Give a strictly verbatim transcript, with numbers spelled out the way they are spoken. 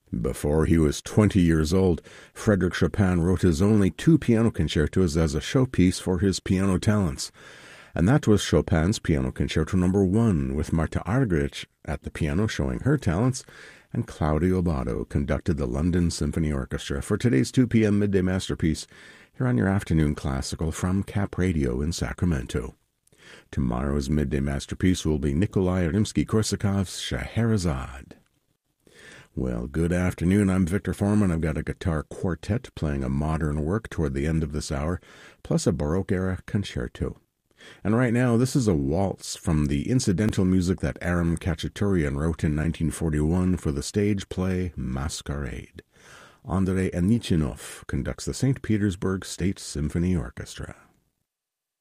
Before he was twenty years old, Frédéric Chopin wrote his only two piano concertos as a showpiece for his piano talents. And that was Chopin's Piano Concerto Number One, with Marta Argerich at the piano showing her talents, and Claudio Abbado conducted the London Symphony Orchestra for today's two p.m. Midday Masterpiece here on your afternoon classical from Cap Radio in Sacramento. Tomorrow's Midday Masterpiece will be Nikolai Rimsky-Korsakov's Scheherazade. Well, good afternoon. I'm Victor Foreman. I've got a guitar quartet playing a modern work toward the end of this hour, plus a Baroque-era concerto. And right now, this is a waltz from the incidental music that Aram Khachaturian wrote in nineteen forty-one for the stage play Masquerade. Andrei Anichinov conducts the Saint Petersburg State Symphony Orchestra.